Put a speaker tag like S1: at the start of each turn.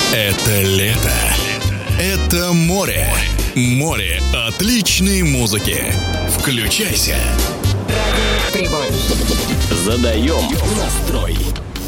S1: Это лето. Это море. Море отличной музыки. Включайся.
S2: Прибой.
S3: Задаем настрой.